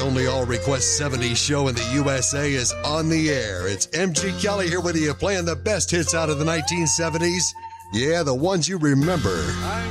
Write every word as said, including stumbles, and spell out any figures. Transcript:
only All Request seventies show in the U S A is on the air. It's M G Kelly here with you, playing the best hits out of the nineteen seventies. Yeah, the ones you remember. I'm